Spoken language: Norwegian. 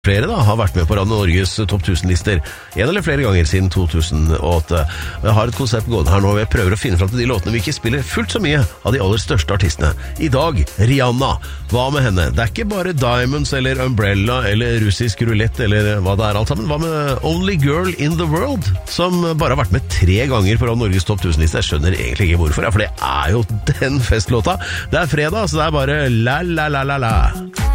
Flere da har vært med på Radio Norges topp 1000-lister en eller flere ganger siden 2008. Jeg har et konsept gående her nå, og jeg prøver å finne frem til de låtene vi ikke spiller fullt så mye av de aller største artistene. I dag, Rihanna. Hva med henne? Det er ikke bare Diamonds eller Umbrella eller russisk roulette eller hva det er alt sammen. Hva med Only Girl in the World, som bare har vært med 3 ganger på Radio Norges topp 1000-liste? Jeg skjønner egentlig ikke hvorfor, for det er jo den festlåta. Det er fredag, så det er bare la la la la la.